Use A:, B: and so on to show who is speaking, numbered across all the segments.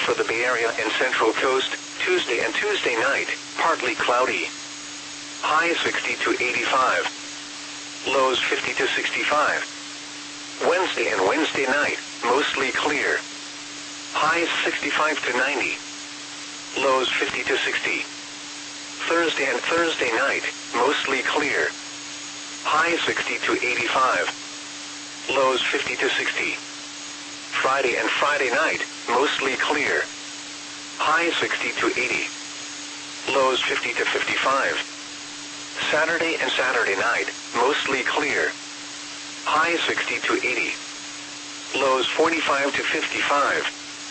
A: for the Bay Area and Central Coast. Tuesday and Tuesday night, partly cloudy. Highs 60 to 85. Lows 50 to 65. Wednesday and Wednesday night, mostly clear. Highs 65 to 90. Lows 50 to 60. Thursday and Thursday night, mostly clear. Highs 60 to 85. Lows 50 to 60. Friday and Friday night, mostly clear. Highs 60 to 80. Lows 50 to 55. Saturday and Saturday night, mostly clear. Highs 60 to 80. Lows 45 to 55.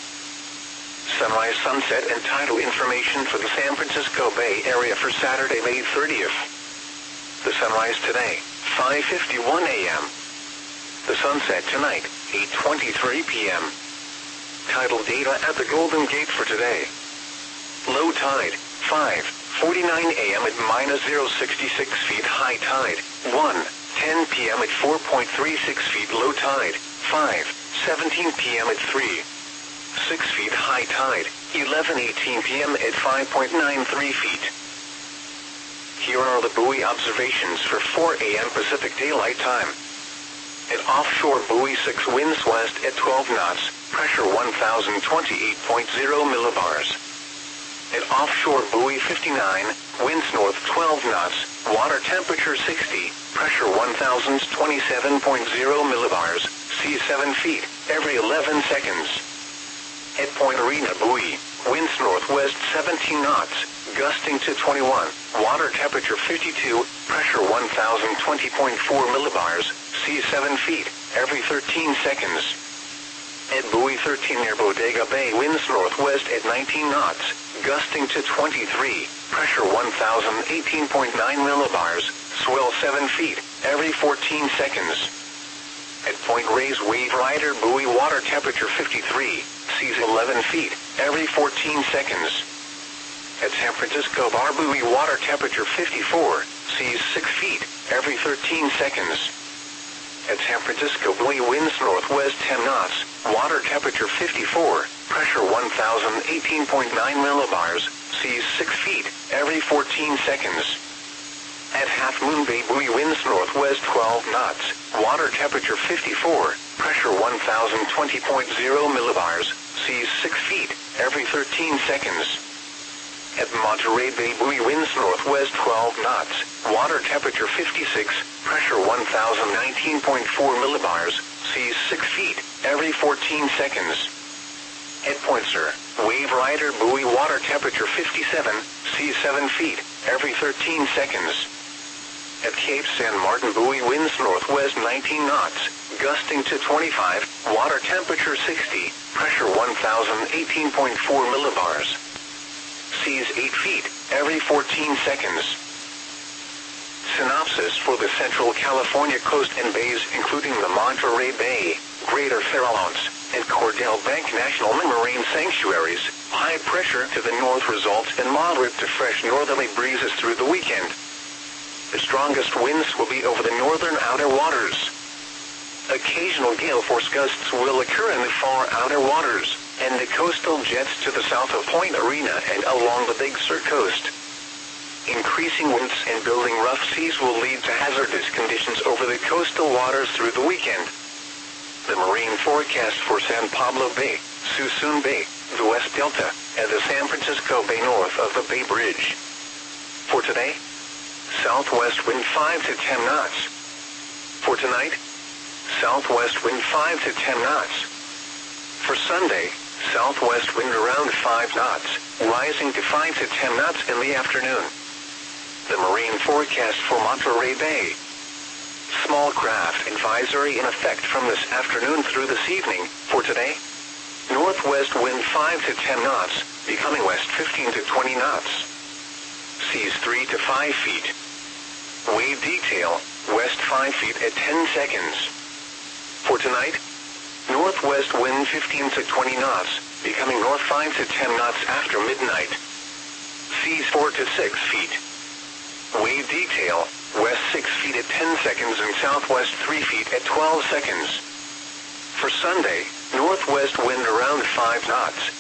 A: Sunrise, sunset, and tidal information for the San Francisco Bay Area for Saturday, May 30th. The sunrise today, 5:51 a.m. The sunset tonight, 8:23 p.m. Tidal data at the Golden Gate for today. Low tide, 5:49 a.m. at -066 feet. High tide, 1:10 p.m. at 4.36 feet. Low tide, 5:17 p.m. at 3.6 feet. High tide, 11:18 p.m. at 5.93 feet. Here are the buoy observations for 4 a.m. Pacific Daylight Time. At offshore buoy 6, winds west at 12 knots, pressure 1028.0 millibars. At offshore buoy 59, winds north 12 knots, water temperature 60, pressure 1027.0 millibars, sea 7 feet, every 11 seconds. At Point Arena buoy, winds northwest 17 knots, gusting to 21, water temperature 52, pressure 1020.4 millibars, sea 7 feet, every 13 seconds. At buoy 13 near Bodega Bay, winds northwest at 19 knots, gusting to 23, pressure 1018.9 millibars, swell 7 feet, every 14 seconds. At Point Reyes Wave Rider buoy, water temperature 53, seas 11 feet, every 14 seconds. At San Francisco Bar buoy, water temperature 54, seas 6 feet, every 13 seconds. At San Francisco buoy, winds northwest 10 knots, water temperature 54, pressure 1018.9 millibars, seas 6 feet, every 14 seconds. At Half Moon Bay buoy, winds northwest 12 knots, water temperature 54, pressure 1020.0 millibars, seas 6 feet, every 13 seconds. At Monterey Bay buoy, winds northwest 12 knots, water temperature 56, pressure 1019.4 millibars, seas 6 feet, every 14 seconds. At Point Sur, Wave Rider buoy, water temperature 57, seas 7 feet, every 13 seconds. At Cape San Martin buoy, winds northwest 19 knots, gusting to 25, water temperature 60, pressure 1018.4 millibars. Seas 8 feet, every 14 seconds. Synopsis for the Central California coast and bays, including the Monterey Bay, Greater Farallones, and Cordell Bank National Marine Sanctuaries. High pressure to the north results in moderate to fresh northerly breezes through the weekend. The strongest winds will be over the northern outer waters. Occasional gale force gusts will occur in the far outer waters, and the coastal jets to the south of Point Arena and along the Big Sur coast. Increasing winds and building rough seas will lead to hazardous conditions over the coastal waters through the weekend. The marine forecast for San Pablo Bay, Suisun Bay, the West Delta, and the San Francisco Bay north of the Bay Bridge. For today, southwest wind 5 to 10 knots. For tonight, southwest wind 5 to 10 knots. For Sunday, southwest wind around 5 knots, rising to 5 to 10 knots in the afternoon. The marine forecast for Monterey Bay. Small craft advisory in effect from this afternoon through this evening. For today, northwest wind 5 to 10 knots, becoming west 15 to 20 knots. Seas 3 to 5 feet. Wave detail, west 5 feet at 10 seconds. For tonight, northwest wind 15 to 20 knots, becoming north 5 to 10 knots after midnight. Seas 4 to 6 feet. Wave detail, west 6 feet at 10 seconds and southwest 3 feet at 12 seconds. For Sunday, northwest wind around 5 knots,